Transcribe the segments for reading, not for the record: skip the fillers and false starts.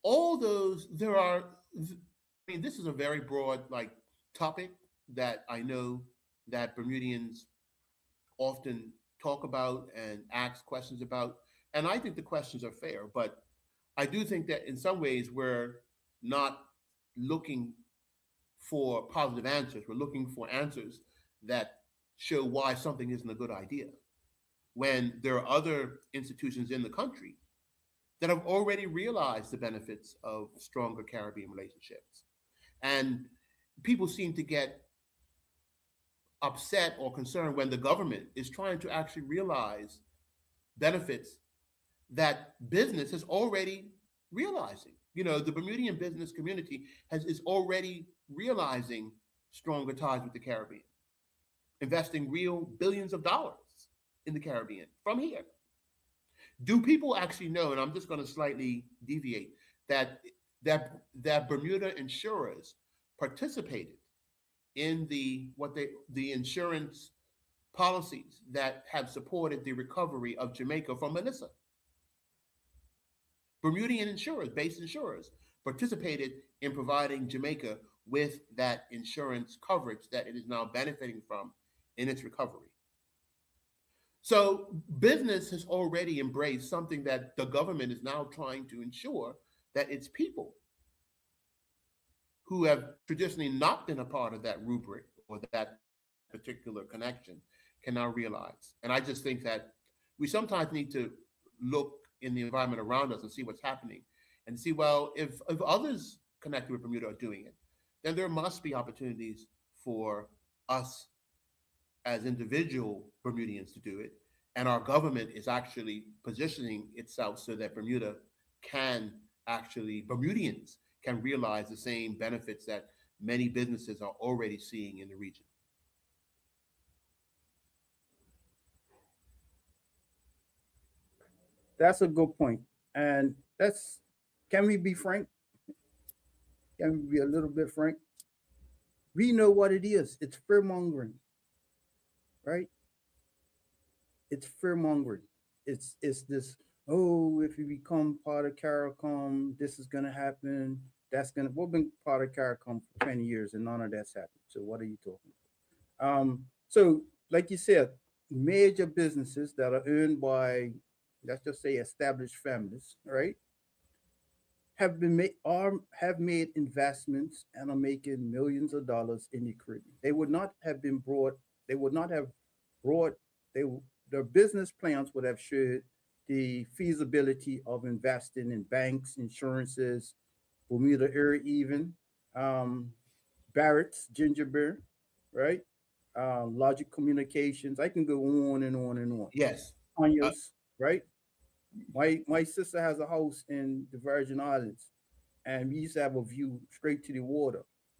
all those there are. I mean, this is a very broad topic that I know that Bermudians often talk about and ask questions about, and I think the questions are fair. But I do think that in some ways we're not looking for positive answers. We're looking for answers that show why something isn't a good idea. When there are other institutions in the country that have already realized the benefits of stronger Caribbean relationships. And people seem to get upset or concerned when the government is trying to actually realize benefits that business is already realizing. The Bermudian business community is already realizing stronger ties with the Caribbean, investing real billions of dollars in the Caribbean from here. Do people actually know? And I'm just going to slightly deviate that that Bermuda insurers participated in the insurance policies that have supported the recovery of Jamaica from Melissa. Bermudian insurers, base insurers, participated in providing Jamaica with that insurance coverage that it is now benefiting from in its recovery. So business has already embraced something that the government is now trying to ensure that its people who have traditionally not been a part of that rubric or that particular connection can now realize. And I just think that we sometimes need to look in the environment around us and see what's happening and see, well, if others connected with Bermuda are doing it, then there must be opportunities for us as individual Bermudians to do it. And our government is actually positioning itself so that Bermudians can realize the same benefits that many businesses are already seeing in the region. That's a good point. And that's can we be frank? Can we be a little bit frank? We know what it is. It's fear mongering, right? It's fear mongering. It's this. Oh, if you become part of CARICOM, this is gonna happen. That's gonna. We've been part of CARICOM for 20 years, and none of that's happened. So what are you talking about? So like you said, major businesses that are owned by, let's just say, established families, right, have been made are have made investments and are making millions of dollars in the Caribbean. They would not have been brought. They would not have brought. They Their business plans would have showed the feasibility of investing in banks, insurances, Bermuda Air, even um, Barrett's Ginger Beer, right? Logic Communications. I can go on and on and on. Yes. Uh, Anya's, right? My sister has a house in the Virgin Islands, and we used to have a view straight to the water.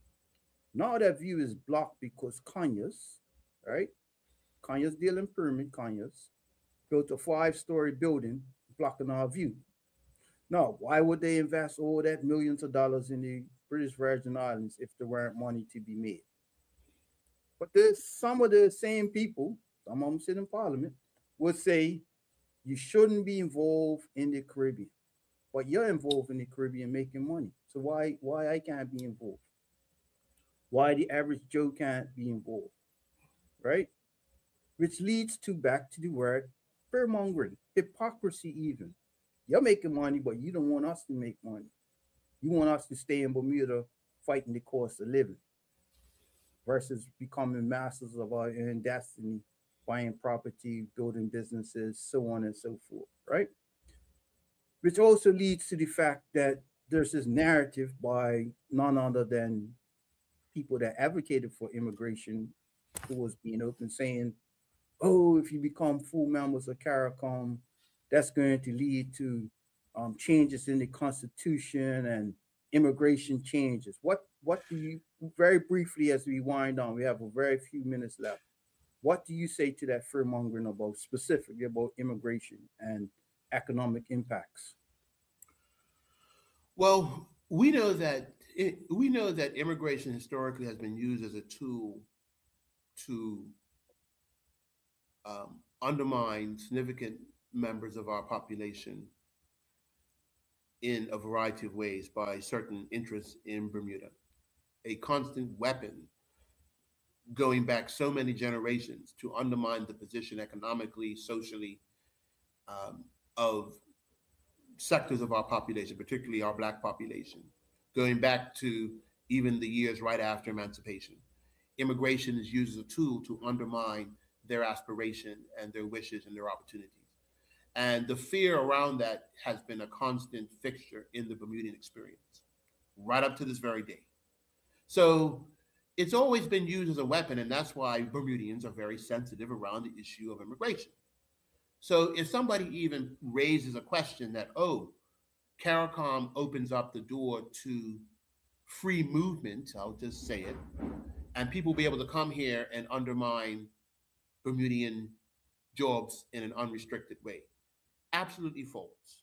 Now that view is blocked because Conyers, right? Conyers dealing permit, Conyers built a five-story building blocking our view. Now, why would they invest all that millions of dollars in the British Virgin Islands if there weren't money to be made? But there's some of the same people, some of them sit in Parliament, would say you shouldn't be involved in the Caribbean, but you're involved in the Caribbean making money. So why I can't be involved? Why the average Joe can't be involved, right? Which leads to back to the word fear mongering, hypocrisy even. You're making money, but you don't want us to make money. You want us to stay in Bermuda fighting the cost of living versus becoming masters of our own destiny, buying property, building businesses, so on and so forth, right? Which also leads to the fact that there's this narrative by none other than people that advocated for immigration towards being open, saying, oh, if you become full members of CARICOM, that's going to lead to changes in the Constitution and immigration changes. What do you, very briefly as we wind on, we have a very few minutes left. What do you say to that fear mongering about specifically about immigration and economic impacts? well, we know that immigration historically has been used as a tool to undermine significant members of our population in a variety of ways by certain interests in Bermuda, a constant weapon going back so many generations to undermine the position economically, socially, um, of sectors of our population, particularly our Black population, going back to even the years right after emancipation. Immigration is used as a tool to undermine their aspiration and their wishes and their opportunities. And the fear around that has been a constant fixture in the Bermudian experience, right up to this very day. So it's always been used as a weapon, and that's why Bermudians are very sensitive around the issue of immigration. So if somebody even raises a question that, oh, CARICOM opens up the door to free movement, I'll just say it, and people will be able to come here and undermine Bermudian jobs in an unrestricted way. Absolutely false.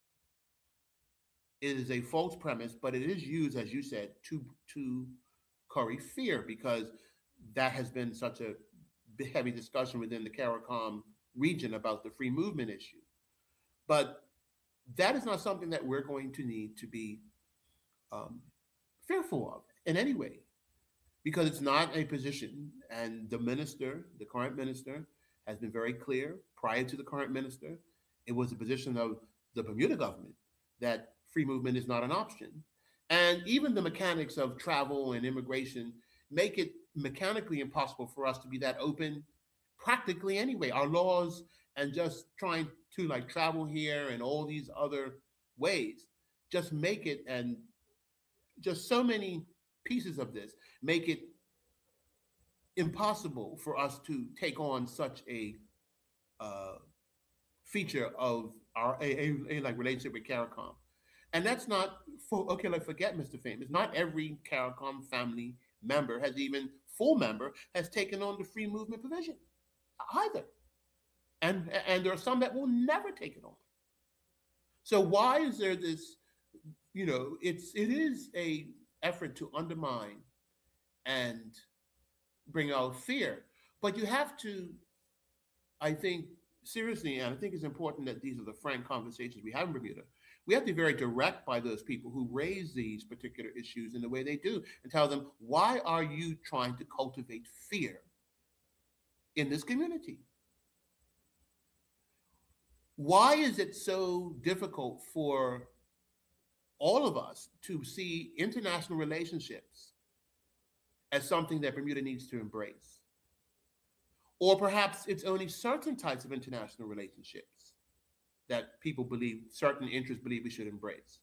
It is a false premise, but it is used, as you said, to curry fear because that has been such a heavy discussion within the CARICOM region about the free movement issue. But that is not something that we're going to need to be um, fearful of in any way because it's not a position. And the minister, the current minister, has been very clear prior to the current minister. It was the position of the Bermuda government that free movement is not an option. And even the mechanics of travel and immigration make it mechanically impossible for us to be that open practically anyway. Our laws and just trying to like travel here and all these other ways just make it, and just so many pieces of this make it impossible for us to take on such a uh, feature of our like relationship with CARICOM. And that's not for okay, like forget Mr. Famous. Not every CARICOM family member has even full member has taken on the free movement provision either. And there are some that will never take it on. So why is there this, it is a effort to undermine and bring out fear. But you have to, I think, seriously, and I think it's important that these are the frank conversations we have in Bermuda. We have to be very direct by those people who raise these particular issues in the way they do and tell them, why are you trying to cultivate fear in this community? Why is it so difficult for all of us to see international relationships as something that Bermuda needs to embrace? Or perhaps it's only certain types of international relationships that people believe, certain interests believe we should embrace.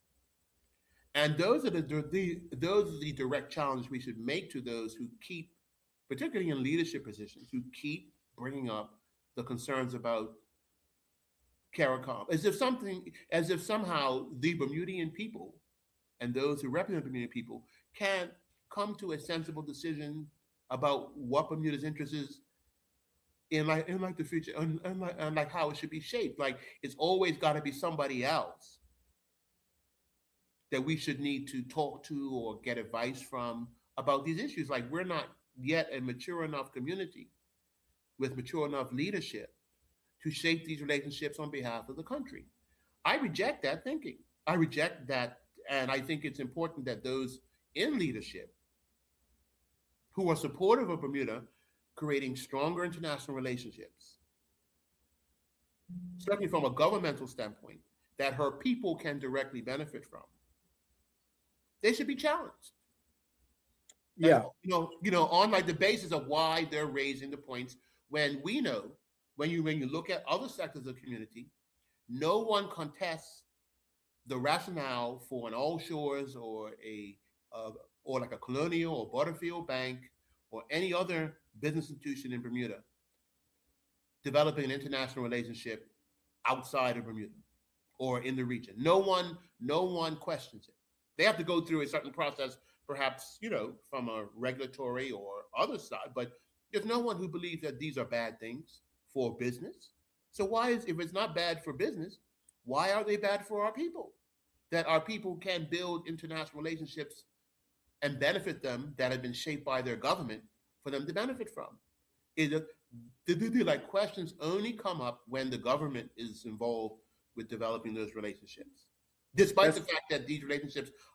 And those are the direct challenges we should make to those who keep, particularly in leadership positions, who keep bringing up the concerns about CARICOM, as if somehow the Bermudian people and those who represent Bermudian people can't come to a sensible decision about what Bermuda's interest is in the future and like how it should be shaped. Like it's always got to be somebody else that we should need to talk to or get advice from about these issues. Like we're not yet a mature enough community with mature enough leadership to shape these relationships on behalf of the country. I reject that thinking. I reject that. And I think it's important that those in leadership who are supportive of Bermuda creating stronger international relationships, certainly from a governmental standpoint, that her people can directly benefit from, they should be challenged. Yeah. On like the basis of why they're raising the points when we know when you look at other sectors of the community, no one contests the rationale for an All Shores or or like a Colonial or Butterfield Bank or any other business institution in Bermuda developing an international relationship outside of Bermuda or in the region. No one questions it. They have to go through a certain process, perhaps, from a regulatory or other side, but there's no one who believes that these are bad things for business. So if it's not bad for business, why are they bad for our people? That our people can build international relationships and benefit them that have been shaped by their government for them to benefit from. Like questions only come up when the government is involved with developing those relationships. despite That's- the fact that these relationships